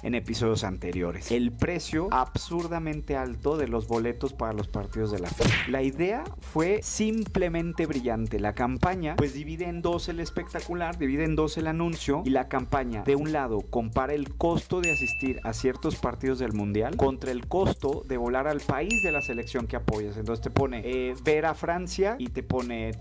en episodios anteriores. El precio absurdamente alto de los boletos para los partidos de la FIFA. La idea fue simplemente brillante. La campaña pues divide en dos el espectacular, divide en dos el anuncio, y la campaña de un lado compara el costo de asistir a ciertos partidos del mundial contra el costo de volar al país de la selección que apoyas. Entonces te pone ver a Francia y te pone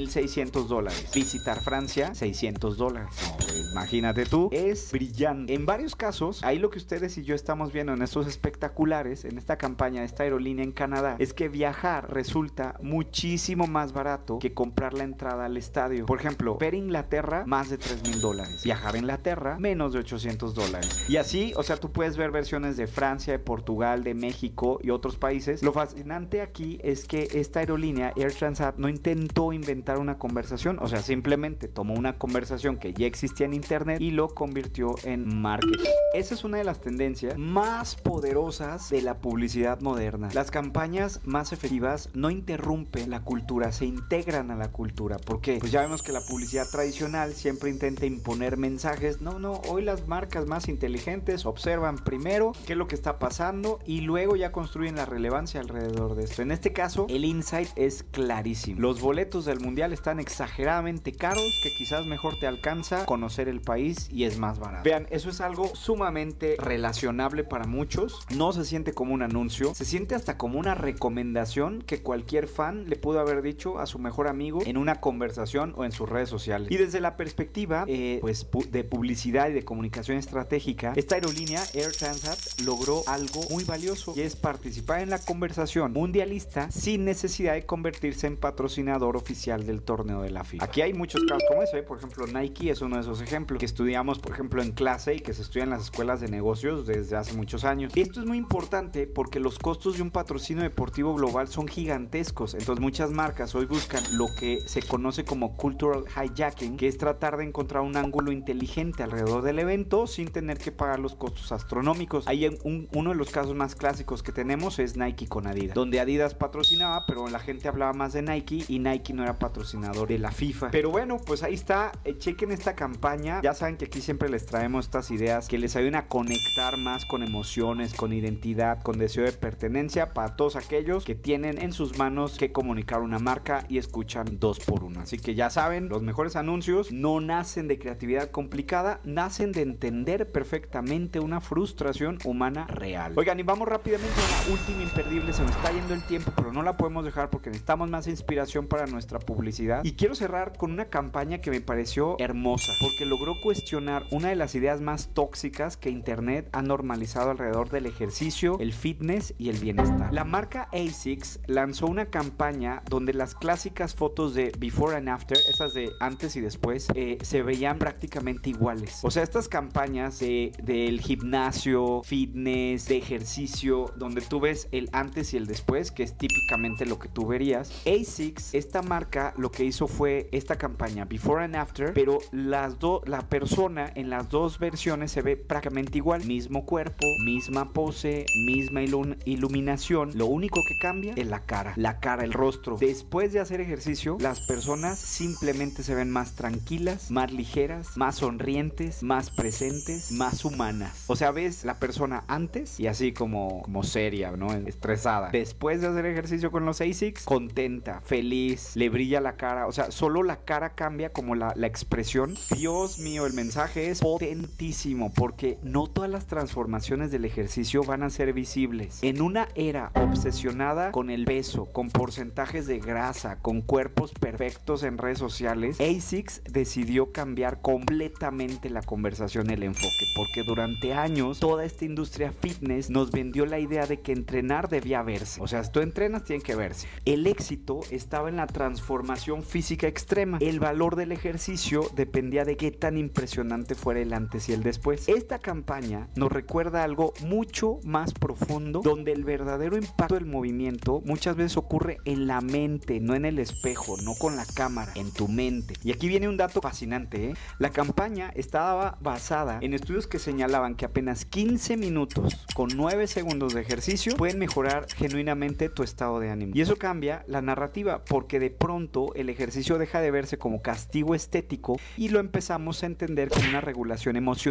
$3,600, visitar Francia $600. No, imagínate tú, es brillante. En varios casos, ahí lo que ustedes y yo estamos viendo en estos espectaculares, en esta campaña de esta aerolínea en Canadá, es que viajar resulta muchísimo más barato que comprar la entrada al estadio. Por ejemplo, ver Inglaterra, más de $3,000. Viajar a Inglaterra, menos de $800. Y así, o sea, tú puedes ver versiones de Francia, de Portugal, de México y otros países. Lo fascinante aquí es que esta aerolínea, Air Transat, no intentó inventar una conversación, o sea, simplemente tomó una conversación que ya existía en internet y lo convirtió en marketing. Esa es una de las tendencias más poderosas de la publicidad moderna. Las campañas más efectivas no interrumpen la cultura, se integran a la cultura. ¿Por qué? Pues ya vemos que la publicidad tradicional siempre intenta imponer mensajes. No, hoy las marcas más inteligentes observan primero qué es lo que está pasando y luego ya construyen la relevancia alrededor de esto. En este caso, el insight es clarísimo. Los boletos del mundial están exageradamente caros, que quizás mejor te alcanza conocer el país y es más barato. Vean, eso es algo sumamente relacionable para muchos. No se siente como un anuncio, se siente hasta como una recomendación que cualquier fan le pudo haber dicho a su mejor amigo en una conversación o en sus redes sociales. Y desde la perspectiva pues de publicidad y de comunicación estratégica, esta aerolínea Air Transat logró algo muy valioso, y es participar en la conversación mundialista sin necesidad de convertirse en patrocinador oficial del torneo de la FIFA. Aquí hay muchos casos como ese, por ejemplo Nike es uno de esos ejemplos que estudiamos por ejemplo en clase y que se estudia en las escuelas de negocios desde hace muchos años. Esto es muy importante porque los costos de un patrocinio deportivo global son gigantescos. Entonces muchas marcas hoy buscan lo que se conoce como cultural hijacking, que es tratar de encontrar un ángulo inteligente alrededor del evento sin tener que pagar los costos astronómicos. Ahí uno de los casos más clásicos que tenemos es Nike con Adidas, donde Adidas patrocinaba, pero la gente hablaba más de Nike y Nike no era patrocinador de la FIFA. Pero bueno, pues ahí está, chequen esta campaña. Ya saben que aquí siempre les traemos estas ideas que les ayudan a conectar más con emociones, con identidad, con deseo de pertenencia para todos aquellos que tienen en sus manos que comunicar una marca y escuchan 2x1. Así que ya saben, los mejores anuncios no nacen de creatividad complicada, nacen de entender perfectamente una frustración humana real. Oigan, y vamos rápidamente a la última imperdible. Se nos está yendo el tiempo, pero no la podemos dejar porque necesitamos más inspiración para nuestra publicidad. Y quiero cerrar con una campaña que me pareció hermosa, porque logró cuestionar una de las ideas más tóxicas que internet ha normalizado alrededor del ejercicio, el fitness y el bienestar. La marca ASICS lanzó una campaña donde las clásicas fotos de before and after, esas de antes y después, se veían prácticamente iguales. O sea, estas campañas del gimnasio, fitness, de ejercicio, donde tú ves el antes y el después, que es típicamente lo que tú verías. ASICS, esta marca, lo que hizo fue esta campaña before and after, pero la persona en las dos versiones se ve prácticamente igual. Mismo cuerpo, misma pose, misma iluminación. Lo único que cambia es la cara, el rostro. Después de hacer ejercicio, las personas simplemente se ven más tranquilas, más ligeras, más sonrientes, más presentes, más humanas. O sea, ves la persona antes y así como seria, ¿no? Estresada. Después de hacer ejercicio con los ASICS, contenta, feliz, le brilla la cara. O sea, solo la cara cambia, como la expresión. Dios mío, el mensaje es potentísimo, porque no todas las transformaciones del ejercicio van a ser visibles. En una era obsesionada con el peso, con porcentajes de grasa, con cuerpos perfectos en redes sociales, ASICS decidió cambiar completamente la conversación, el enfoque, porque durante años toda esta industria fitness nos vendió la idea de que entrenar debía verse. O sea, si tú entrenas, tiene que verse. El éxito estaba en la transformación física extrema. El valor del ejercicio dependía de qué tan impresionante fuera el antes y el después. Esta campaña nos recuerda algo mucho más profundo, donde el verdadero impacto del movimiento muchas veces ocurre en la mente, no en el espejo, no con la cámara, en tu mente. Y aquí viene un dato fascinante, ¿eh? La campaña estaba basada en estudios que señalaban que apenas 15 minutos con 9 segundos de ejercicio pueden mejorar genuinamente tu estado de ánimo. Y eso cambia la narrativa, porque de pronto el ejercicio deja de verse como castigo estético y lo empezamos a entender como una regulación emocional.